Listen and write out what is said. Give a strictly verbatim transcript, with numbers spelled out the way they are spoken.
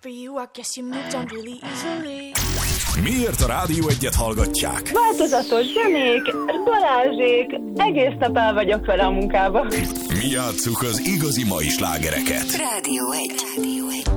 for you, I guess you moved on really easily. Miért a Rádió Egyet hallgatják? Változatos zenék, Balázsék, egész nap el vagyok vele a munkába. Mi játsszuk az igazi mai slágereket. Rádió Egy. Rádió Egy.